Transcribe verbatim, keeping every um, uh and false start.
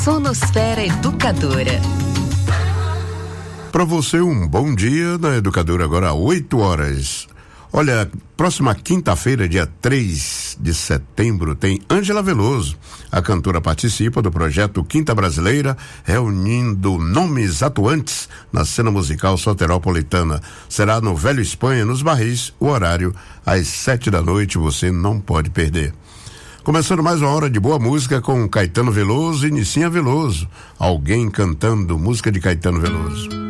Sonosfera Educadora. Para você, um bom dia na Educadora, agora oito horas. Olha, próxima quinta-feira, dia três de setembro, tem Ângela Veloso. A cantora participa do projeto Quinta Brasileira, reunindo nomes atuantes na cena musical soteropolitana. Será no Velho Espanha, nos Barris, o horário às sete da noite, você não pode perder. Começando mais uma hora de boa música com Caetano Veloso e Nicinha Veloso. Alguém cantando música de Caetano Veloso.